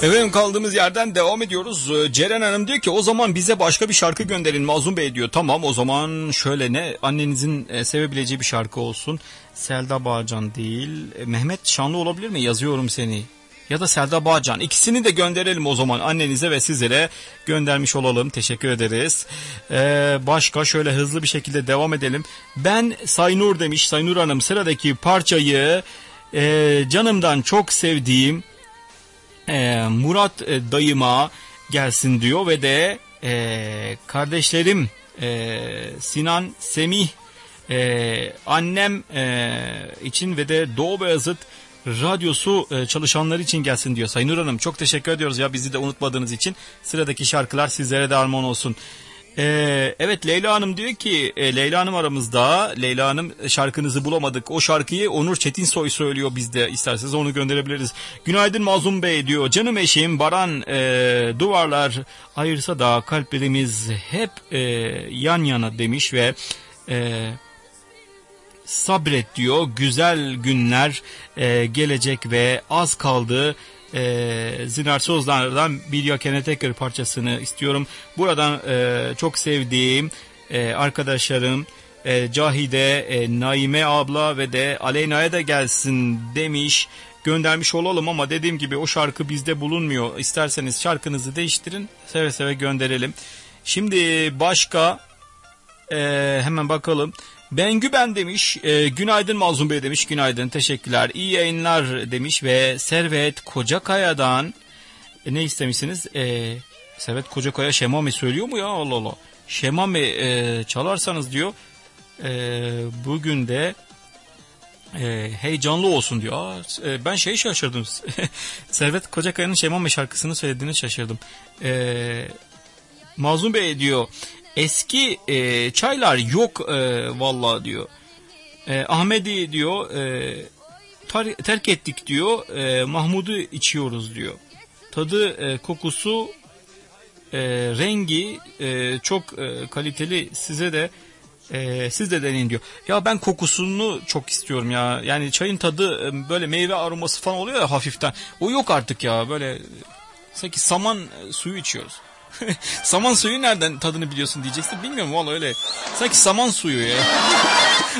Efendim kaldığımız yerden devam ediyoruz. Ceren Hanım diyor ki o zaman bize başka bir şarkı gönderin Mazlum Bey diyor. Tamam o zaman şöyle ne annenizin sevebileceği bir şarkı olsun. Selda Bağcan değil. Mehmet Şanlı olabilir mi? Yazıyorum seni. Ya da Selda Bağcan. İkisini de gönderelim o zaman annenize ve sizlere göndermiş olalım. Teşekkür ederiz. Başka şöyle hızlı bir şekilde devam edelim. Ben Saynur demiş. Saynur Hanım sıradaki parçayı canımdan çok sevdiğim Murat dayıma gelsin diyor ve de kardeşlerim Sinan, Semih, annem için ve de Doğu Beyazıt radyosu çalışanları için gelsin diyor. Sayın Nur Hanım çok teşekkür ediyoruz ya bizi de unutmadığınız için. Sıradaki şarkılar sizlere de armağan olsun. Evet Leyla Hanım diyor ki Leyla Hanım aramızda. Leyla Hanım şarkınızı bulamadık. O şarkıyı Onur Çetinsoy söylüyor, biz de isterseniz onu gönderebiliriz. Günaydın Mazlum Bey diyor. Canım eşim Baran, duvarlar ayırsa da kalplerimiz hep yan yana demiş ve sabret diyor. Güzel günler gelecek ve az kaldı. Zinar Sozlar'dan bir Yakene Tekrar parçasını istiyorum. Buradan çok sevdiğim arkadaşlarım Cahide, Naime abla ve de Aleyna'ya da gelsin demiş. Göndermiş olalım ama dediğim gibi o şarkı bizde bulunmuyor. İsterseniz şarkınızı değiştirin. Seve seve gönderelim. Şimdi başka hemen bakalım. Bengü ben demiş. Günaydın Mazlum Bey demiş. Günaydın, teşekkürler. İyi yayınlar demiş ve Servet Kocakaya'dan ne istemişsiniz? Servet Kocakaya Şemame söylüyor mu ya? Allah Allah. Şemame çalarsanız diyor. Bugün de heyecanlı olsun diyor. Ben şaşırdım. Servet Kocakaya'nın Şemame şarkısını söylediğini şaşırdım. Mazlum Bey diyor. Eski çaylar yok vallahi diyor. Ahmedi diyor terk ettik diyor. Mahmud'u içiyoruz diyor. Tadı, kokusu, rengi çok kaliteli. Siz de deneyin diyor. Ya ben kokusunu çok istiyorum ya. Yani çayın tadı böyle meyve aroması falan oluyor ya hafiften. O yok artık ya. Böyle sanki saman suyu içiyoruz. Saman suyu nereden tadını biliyorsun diyeceksin. Bilmiyorum vallahi öyle. Sanki saman suyu ya.